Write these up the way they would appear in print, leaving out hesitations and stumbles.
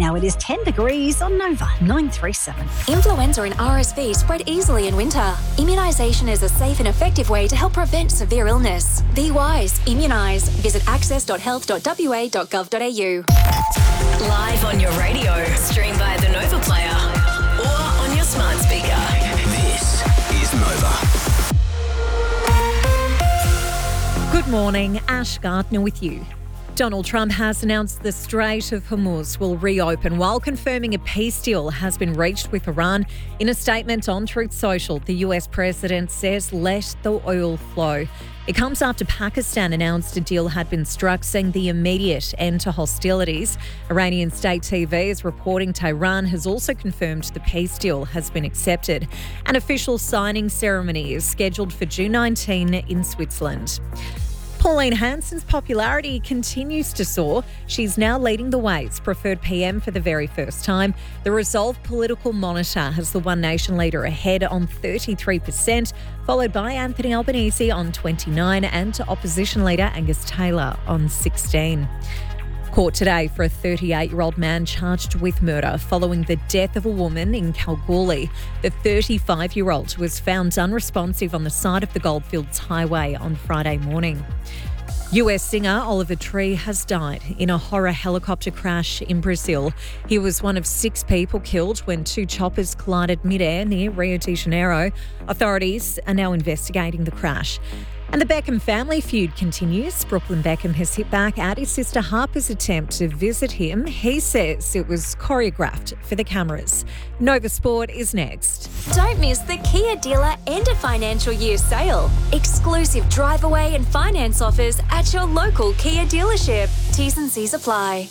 now it is 10 degrees on Nova 937. Influenza and RSV spread easily in winter. Immunisation is a safe and effective way to help prevent severe illness. Be wise. Immunise. Visit access.health.wa.gov.au. Live on your radio, stream via the Nova Player or on your smart speaker. This is Nova. Good morning, Ash Gardner with you. Donald Trump has announced the Strait of Hormuz will reopen while confirming a peace deal has been reached with Iran. In a statement on Truth Social, the US president says, "Let the oil flow." It comes after Pakistan announced a deal had been struck, saying the immediate end to hostilities. Iranian state TV is reporting Tehran has also confirmed the peace deal has been accepted. An official signing ceremony is scheduled for June 19 in Switzerland. Pauline Hanson's popularity continues to soar. She's now leading the way as preferred PM for the very first time. The Resolve Political Monitor has the One Nation leader ahead on 33%, followed by Anthony Albanese on 29% and opposition leader Angus Taylor on 16%. Court today for a 38-year-old man charged with murder following the death of a woman in Kalgoorlie. The 35-year-old was found unresponsive on the side of the Goldfields Highway on Friday morning. US singer Oliver Tree has died in a horror helicopter crash in Brazil. He was one of 6 people killed when 2 choppers collided mid-air near Rio de Janeiro. Authorities are now investigating the crash. And the Beckham family feud continues. Brooklyn Beckham has hit back at his sister Harper's attempt to visit him. He says it was choreographed for the cameras. Nova Sport is next. Don't miss the Kia dealer end of financial year sale. Exclusive drive away and finance offers at your local Kia dealership. T's and C's apply.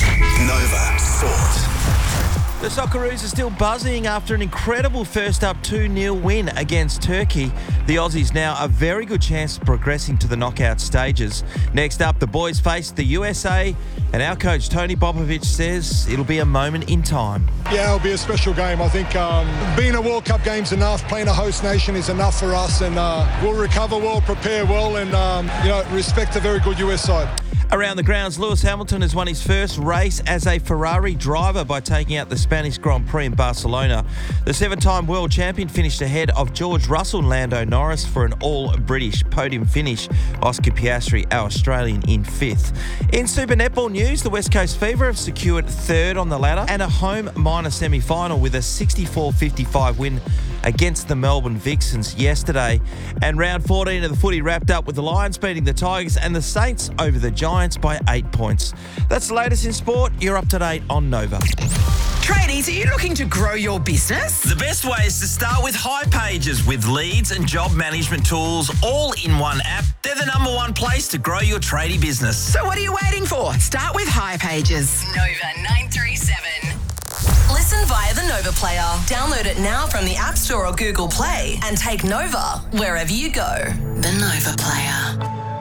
Nova Sport. The Socceroos are still buzzing after an incredible first up 2-0 win against Turkey. The Aussies now a very good chance of progressing to the knockout stages. Next up, the boys face the USA, and our coach Tony Popovic says it'll be a moment in time. Yeah, it'll be a special game. I think being a World Cup game's enough. Playing a host nation is enough for us, and we'll recover well, prepare well, and respect a very good US side. Around the grounds, Lewis Hamilton has won his first race as a Ferrari driver by taking out the Spanish Grand Prix in Barcelona. The 7-time world champion finished ahead of George Russell and Lando Norris for an all-British podium finish. Oscar Piastri, our Australian, in 5th. In Super Netball news, the West Coast Fever have secured 3rd on the ladder and a home minor semi-final with a 64-55 win against the Melbourne Vixens yesterday. And round 14 of the footy wrapped up with the Lions beating the Tigers and the Saints over the Giants by 8 points. That's the latest in sport. You're up to date on Nova. Tradies, are you looking to grow your business? The best way is to start with Hipages with leads and job management tools all in one app. They're the number one place to grow your tradie business. So what are you waiting for? Start with Hipages. Nova 937. Listen via the Nova Player. Download it now from the App Store or Google Play and take Nova wherever you go. The Nova Player.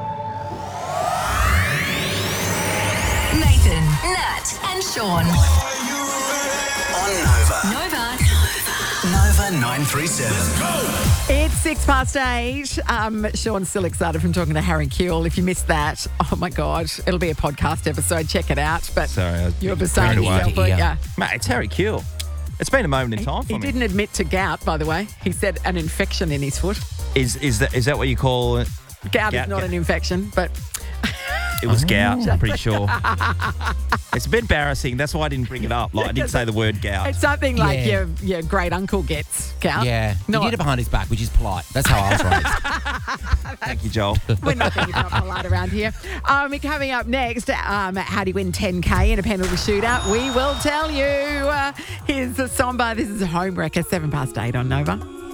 Nathan, Nat and Sean. On Nova. Nova. Nova 937. It's 8:06. Sean's still excited from talking to Harry Kewell. If you missed that, oh my God, it'll be a podcast episode. Check it out. But Sorry, you're beside yourself, weren't you? Mate, it's Harry Kewell. It's been a moment in time for me. He didn't admit to gout, by the way. He said an infection in his foot. Is that what you call it? Gout is not an infection, but... It was gout, I'm pretty sure. It's a bit embarrassing. That's why I didn't bring it up. I didn't say the word gout. It's something like your great uncle gets gout. Yeah. He did it behind his back, which is polite. That's how I was raised. Thank you, Joel. We're not being polite around here. Coming up next, how do you win 10K in a penalty shootout? We will tell you. Here's the Somba. This is a home wrecker, 8:07 on Nova.